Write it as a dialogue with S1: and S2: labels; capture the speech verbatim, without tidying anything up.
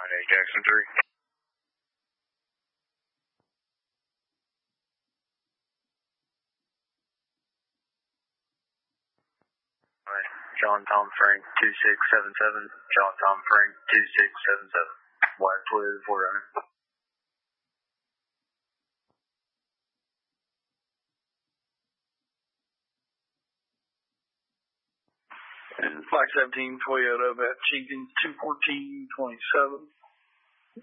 S1: eight Jackson three. John Tom Frank two six seven seven. John Tom Frank two six seven seven. Wire twelve four runner.
S2: And Flight seventeen Toyota, about Jenkins two fourteen twenty-seven.